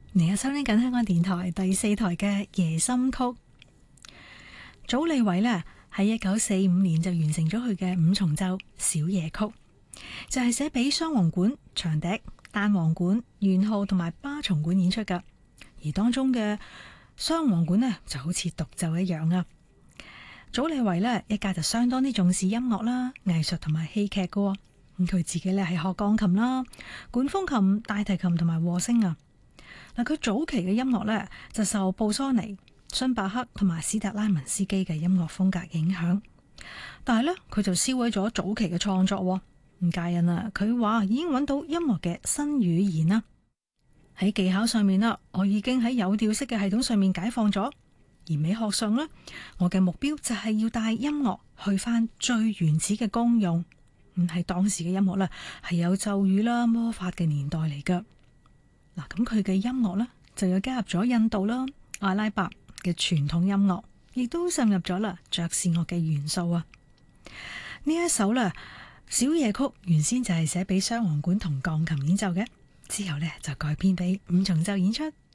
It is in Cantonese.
你而家收聽緊香港電台第4台嘅夜心曲。祖利維呢喺1945年就完成咗佢嘅5重奏小夜曲，就係寫俾雙簧管、長笛、單簧管、圓號同埋巴松管演出㗎。而當中嘅雙簧管呢就好似獨奏一樣啊。祖利維呢一家就相當之重視音樂啦、藝術同埋戲劇㗎。咁佢自己呢係學鋼琴啦、管風琴、大提琴同埋和聲啊。嗱，佢早期嘅音樂呢，就受布蘇尼、荀伯克同埋史特拉文斯基嘅音樂風格影響，但係呢，佢就燒毀咗早期嘅創作。唔介因啊，佢話已經揾到音樂嘅新語言啦。喺技巧上面啦，我已經喺有調式嘅系統上面解放咗；而美學上呢，我嘅目標就係要帶音樂去翻最原始嘅功用。唔係當時嘅音樂啦，係有咒語啦、魔法嘅年代嚟噶。嗱，咁佢嘅音樂呢，就有加入咗印度啦、阿拉伯嘅傳統音樂，亦都滲入咗啦爵士樂嘅元素啊。呢一首啦小夜曲原先就係寫俾雙簧管同鋼琴演奏嘅，之後呢，就改編俾5重奏演出。